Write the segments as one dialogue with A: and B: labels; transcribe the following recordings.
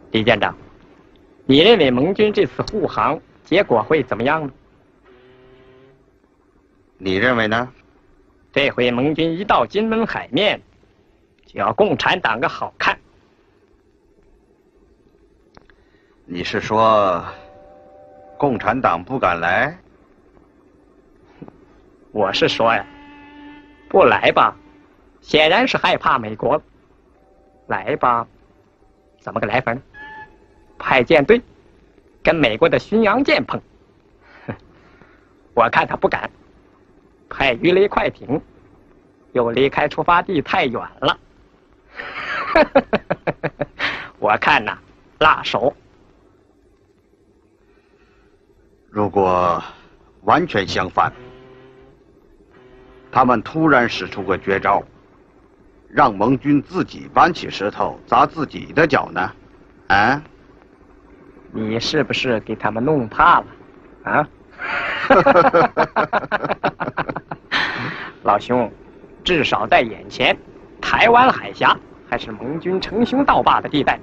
A: 李舰长，你认为盟军这次护航结果会怎么样呢？
B: 你认为呢？
A: 这回盟军一到金门海面，就要共产党个好看。
B: 你是说，共产党不敢来？
A: 我是说呀，不来吧，显然是害怕美国；来吧，怎么个来法呢？派舰队跟美国的巡洋舰碰，我看他不敢。派鱼雷快艇又离开出发地太远了，我看呐，辣手。
B: 如果完全相反，他们突然使出个绝招，让盟军自己搬起石头砸自己的脚呢？啊？
A: 你是不是给他们弄怕了？啊？老兄，至少在眼前，台湾海峡还是盟军称兄道霸的地带。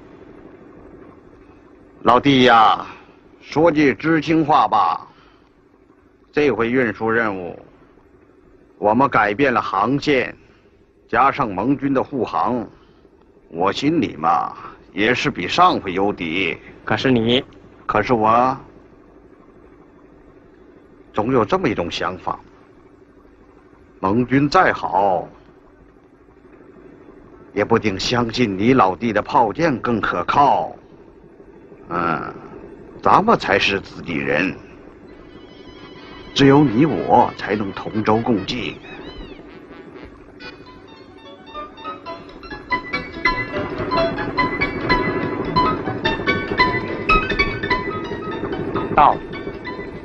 B: 老弟呀，说句知心话吧，这回运输任务，我们改变了航线，加上盟军的护航，我心里嘛也是比上回有底。可是我总有这么一种想法，盟军再好，也不定相信你老弟的炮舰更可靠。咱们才是自己人，只有你我才能同舟共济。
A: 到。